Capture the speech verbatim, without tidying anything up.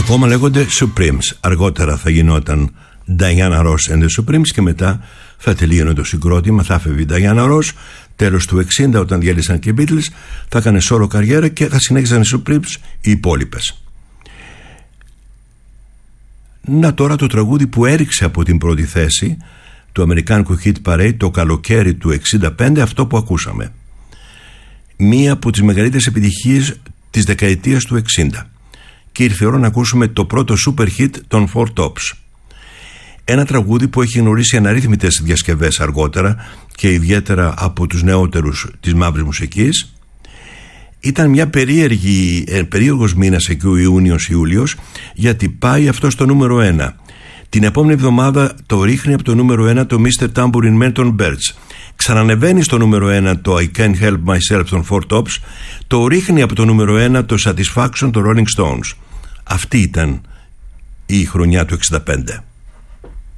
Ακόμα λέγονται Supremes. Αργότερα θα γινόταν Diana Ross and the Supremes και μετά θα τελείωνε το συγκρότημα, θα φεύγει η Diana Ross. Τέλος του εξήντα, όταν διέλυσαν και οι Beatles, θα έκανε solo καριέρα και θα συνέχιζαν οι Supremes οι υπόλοιπες. Να τώρα το τραγούδι που έριξε από την πρώτη θέση του αμερικάνικου Hit Parade το καλοκαίρι του εξήντα πέντε, αυτό που ακούσαμε. Μία από τις μεγαλύτερες επιτυχίες της δεκαετίας του εξήντα. Και ήρθε η ώρα να ακούσουμε το πρώτο super hit των Four Tops. Ένα τραγούδι που έχει γνωρίσει αναρρύθμιτες διασκευές αργότερα και ιδιαίτερα από τους νεότερους της μαύρης μουσικής. Ήταν μια περίεργη, ε, περίεργος μήνας εκεί ο Ιούνιος-Ιούλιος, γιατί πάει αυτό στο νούμερο ένα. Την επόμενη εβδομάδα το ρίχνει από το νούμερο ένα το μίστερ Tambourine Man των Birds. Ξανανεβαίνει στο νούμερο ένα το I Can't Help Myself των Four Tops. Το ρίχνει από το νούμερο ένα το Satisfaction των Rolling Stones. Αυτή ήταν η χρονιά του εξήντα πέντε.